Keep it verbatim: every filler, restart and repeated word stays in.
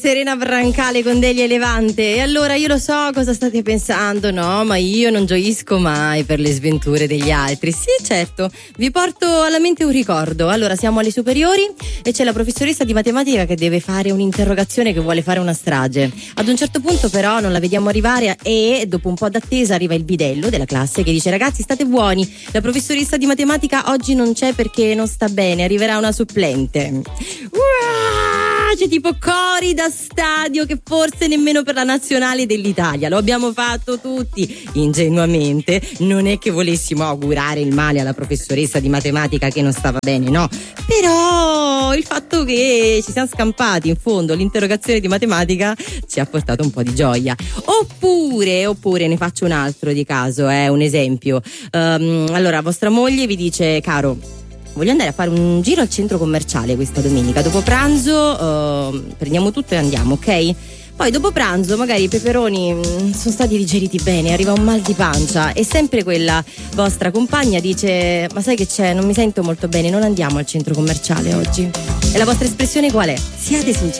Serena Brancale con Delia Levante. E allora io lo so cosa state pensando, no, ma io non gioisco mai per le sventure degli altri. Sì, certo, vi porto alla mente un ricordo. Allora, siamo alle superiori e c'è la professoressa di matematica che deve fare un'interrogazione, che vuole fare una strage. Ad un certo punto però non la vediamo arrivare e dopo un po' d'attesa arriva il bidello della classe che dice: ragazzi, state buoni, la professoressa di matematica oggi non c'è perché non sta bene, arriverà una supplente. Uah! C'è tipo cori da stadio che forse nemmeno per la nazionale dell'Italia. Lo abbiamo fatto tutti ingenuamente. Non è che volessimo augurare il male alla professoressa di matematica che non stava bene, no, però il fatto che ci siamo scampati in fondo l'interrogazione di matematica ci ha portato un po' di gioia. Oppure, oppure ne faccio un altro di caso, eh, un esempio. Um, allora, vostra moglie vi dice: caro, voglio andare a fare un giro al centro commerciale questa domenica. Dopo pranzo uh, prendiamo tutto e andiamo, ok? Poi dopo pranzo magari i peperoni mh, sono stati digeriti bene, arriva un mal di pancia e sempre quella vostra compagna dice: ma sai che c'è, non mi sento molto bene, non andiamo al centro commerciale oggi. E la vostra espressione qual è? Siate sinceri.